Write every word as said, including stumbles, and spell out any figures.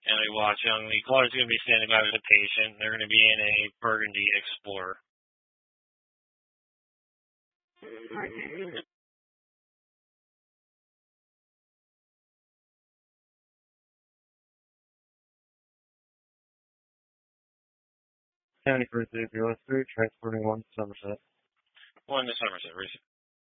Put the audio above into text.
And we watch them. The caller's going to be standing by with a patient. They're going to be in a Burgundy Explorer. County First Aid Bureau three, transporting one to Somerset. One to Somerset, receive.